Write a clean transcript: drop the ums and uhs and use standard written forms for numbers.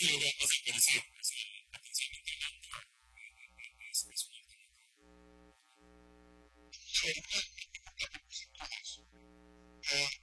kilogramos de presión. La presión interna es una normal.